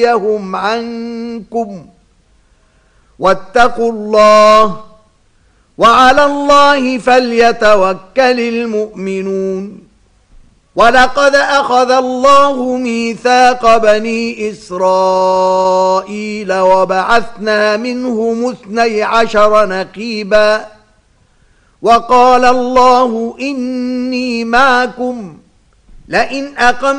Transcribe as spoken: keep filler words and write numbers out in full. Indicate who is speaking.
Speaker 1: يهم عنكم واتقوا الله وعلى الله فليتوكل المؤمنون. ولقد أخذ الله ميثاق بني إسرائيل وبعثنا منهم اثني عشر نقيبا وقال الله إني معكم لئن أقمتم